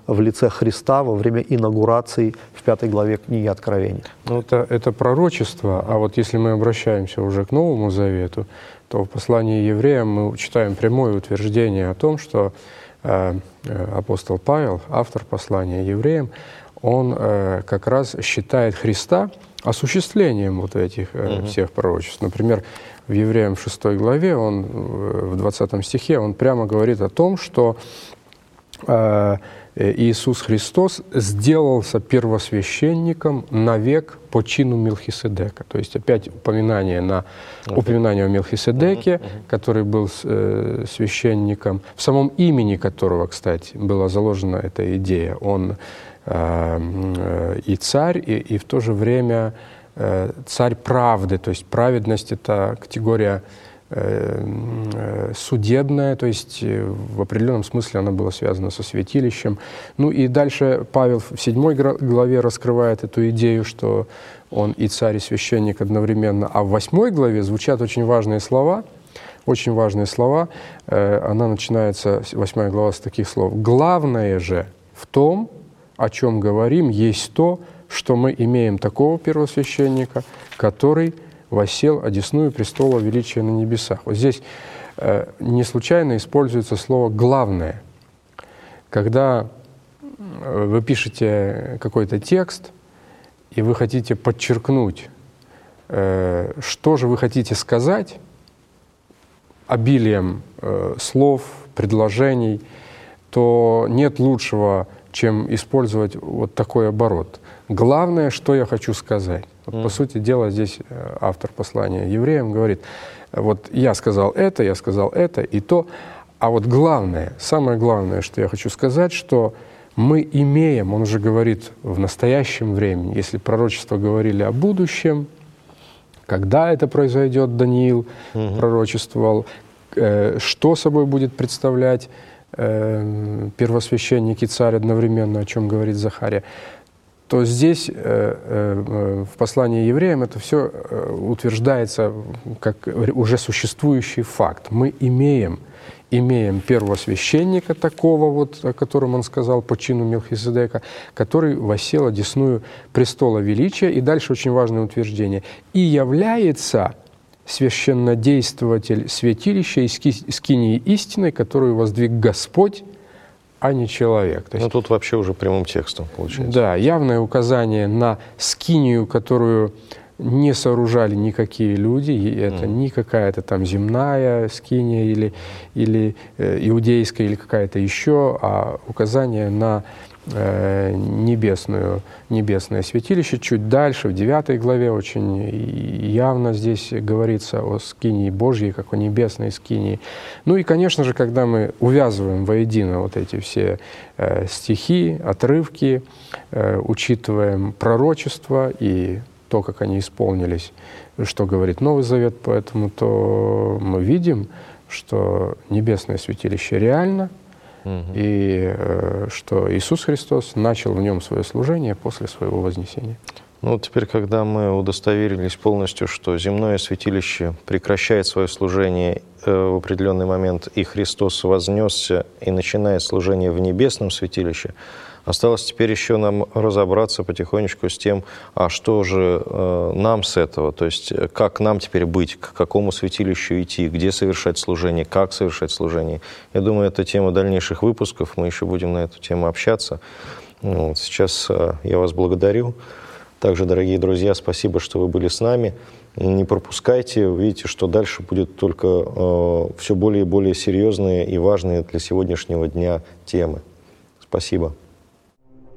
в лице Христа во время инаугурации в 5 главе книги Откровения. Ну, это пророчество, а вот если мы обращаемся уже к Новому Завету, то в послании евреям мы читаем прямое утверждение о том, что апостол Павел, автор послания евреям, он как раз считает Христа осуществлением вот этих всех пророчеств. Например, в Евреям 6 главе, он, в 20 стихе, он прямо говорит о том, что Иисус Христос сделался первосвященником навек по чину Мелхиседека. То есть опять упоминание о Мелхиседеке, который был священником, в самом имени которого, кстати, была заложена эта идея. Он и царь, и в то же время царь правды. То есть праведность — это категория судебная, то есть в определенном смысле она была связана со святилищем. Ну и дальше Павел в 7 главе раскрывает эту идею, что он и царь, и священник одновременно. А в 8 главе звучат очень важные слова. Очень важные слова. Она начинается, 8 глава, с таких слов. «Главное же в том, о чем говорим, есть то, что мы имеем такого первосвященника, который воссел одесную престола величия на небесах». Вот здесь не случайно используется слово «главное». Когда вы пишете какой-то текст, и вы хотите подчеркнуть, что же вы хотите сказать обилием слов, предложений, то нет лучшего, чем использовать вот такой оборот. Главное, что я хочу сказать. Вот, по сути дела, здесь автор послания евреям говорит, вот я сказал это и то, а вот главное, самое главное, что я хочу сказать, что мы имеем, он уже говорит в настоящем времени, если пророчества говорили о будущем, когда это произойдет, Даниил пророчествовал, что собой будет представлять первосвященник и царь одновременно, о чем говорит Захария, то здесь в послании евреям это все утверждается как уже существующий факт. Мы имеем первосвященника такого, вот, о котором он сказал, по чину Мелхиседека, который воссел одесную престола величия. И дальше очень важное утверждение. «И является священнодействователь святилища и скинии истины, которую воздвиг Господь, а не человек». То есть, ну, тут вообще уже прямым текстом получается. Да, явное указание на скинию, которую не сооружали никакие люди, и это не какая-то там земная скиния или иудейская, или какая-то еще, а указание на небесное святилище. Чуть дальше, в 9 главе, очень явно здесь говорится о скинии Божьей, как о небесной скинии. Ну и, конечно же, когда мы увязываем воедино вот эти все стихи, отрывки, учитываем пророчества и то, как они исполнились, что говорит Новый Завет, поэтому то мы видим, что небесное святилище реально, и что Иисус Христос начал в нем свое служение после своего вознесения. Ну вот теперь, когда мы удостоверились полностью, что земное святилище прекращает свое служение в определенный момент, и Христос вознесся и начинает служение в небесном святилище, осталось теперь еще нам разобраться потихонечку с тем, а что же нам с этого, то есть как нам теперь быть, к какому святилищу идти, где совершать служение, как совершать служение. Я думаю, это тема дальнейших выпусков, мы еще будем на эту тему общаться. Вот, сейчас я вас благодарю. Также, дорогие друзья, спасибо, что вы были с нами. Не пропускайте, увидите, что дальше будет только все более и более серьезные и важные для сегодняшнего дня темы. Спасибо.